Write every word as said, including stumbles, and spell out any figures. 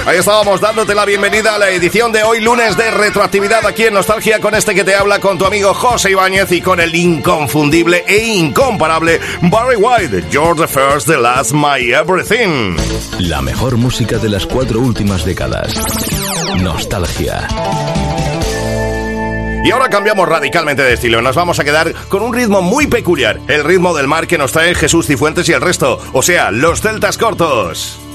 Ahí estábamos dándote la bienvenida a la edición de hoy lunes de Retroactividad aquí en Nostalgia, con este que te habla, con tu amigo José Ibáñez y con el inconfundible e incomparable Barry White. You're the first, the last, my everything. La mejor música de las cuatro últimas décadas. Nostalgia. Y ahora cambiamos radicalmente de estilo. Nos vamos a quedar con un ritmo muy peculiar, el ritmo del mar que nos trae Jesús Cifuentes y el resto, o sea, los Celtas Cortos.